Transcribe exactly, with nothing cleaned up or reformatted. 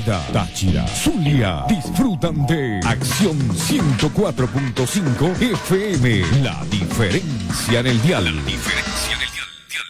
Mérida, Táchira, Zulia disfrutan de Acción ciento cuatro punto cinco F M. La diferencia en el dial. La diferencia en el dial.